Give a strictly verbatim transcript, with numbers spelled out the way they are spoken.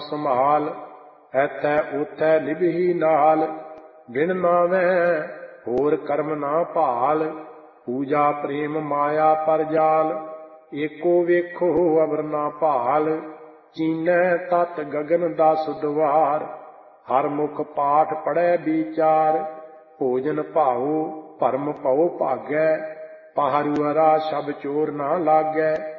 ਸੰਭਾਲ। ਐਥੈ ਓਥੈ ਨਿਭੀ ਨਾਲ, ਬਿਨ ਨਾਵੈ ਹੋਰ ਕਰਮ ਨਾ ਭਾਲ। ਪੂਜਾ ਪ੍ਰੇਮ ਮਾਇਆ ਪਰ ਜਾਲ, ਏਕੋ ਵੇਖੋ ਅਵਰ ਨਾ ਭਾਲ। ਚੀਨੈ ਤਤ ਗਗਨ ਦਸ ਦੁਆਰ, ਹਰ ਮੁਖ ਪਾਠ ਪੜ੍ਹੈ ਵਿਚਾਰ। ਭੋਜਨ ਭਾਉ ਭਰਮ ਭਉ ਭਾਗੈ, ਪਹਰੂਅਰਾ ਸ਼ਬ ਚੋਰ ਨਾ ਲਾਗੈ।